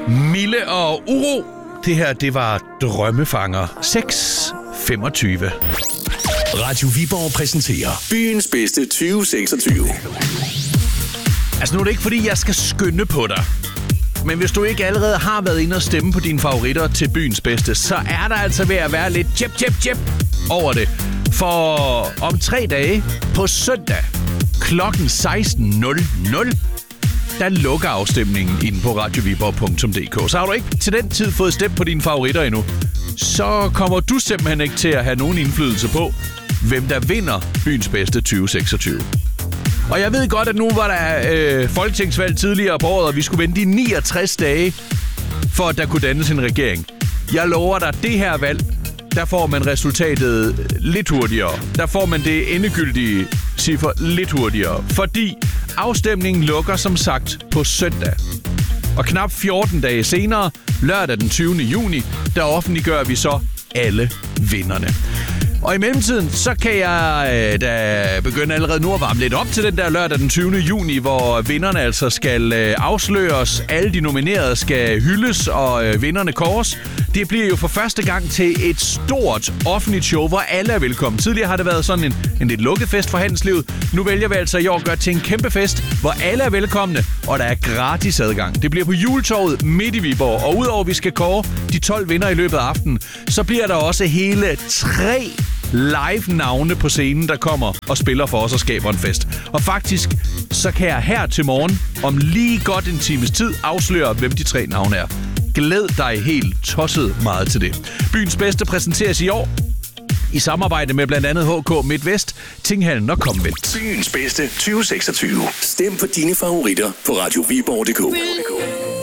Mille og Uro. Det her, det var Drømmefanger 625. Radio Viborg præsenterer byens bedste 2026. Altså nu er det ikke, fordi jeg skal skynde på dig. Men hvis du ikke allerede har været inde og stemme på dine favoritter til byens bedste, så er der altså ved at være lidt jep over det. For om 3 dage på søndag klokken 16.00, der lukker afstemningen inde på radioviborg.dk. Så har du ikke til den tid fået stemt på dine favoritter endnu, så kommer du simpelthen ikke til at have nogen indflydelse på, hvem der vinder byens bedste 2026. Og jeg ved godt, at nu var der folketingsvalg tidligere på året, og vi skulle vente i 69 dage, for at der kunne dannes en regering. Jeg lover dig, det her valg, der får man resultatet lidt hurtigere. Der får man det endegyldige ciffer lidt hurtigere, fordi afstemningen lukker som sagt på søndag. Og knap 14 dage senere, lørdag den 20. juni, der offentliggør vi så alle vinderne. Og i mellemtiden, så kan jeg da begynde allerede nu at varme lidt op til den der lørdag den 20. juni, hvor vinderne altså skal afsløres. Alle de nominerede skal hyldes, og vinderne kåres. Det bliver jo for første gang til et stort offentligt show, hvor alle er velkommen. Tidligere har det været sådan en lidt lukket fest for handelslivet. Nu vælger vi altså i år at gøre til en kæmpe fest, hvor alle er velkomne, og der er gratis adgang. Det bliver på Juletorvet midt i Viborg, og udover at vi skal kåre de 12 vinder i løbet af aftenen, så bliver der også hele 3 live-navne på scenen, der kommer og spiller for os og skaber en fest. Og faktisk, så kan jeg her til morgen, om lige godt en times tid, afsløre, hvem de 3 navne er. Glæd dig helt tosset meget til det. Byens bedste præsenteres i år i samarbejde med blandt andet HK MidtVest, Tinghallen og Komvent. Byens bedste 2026. Stem på dine favoritter på radioviborg.dk.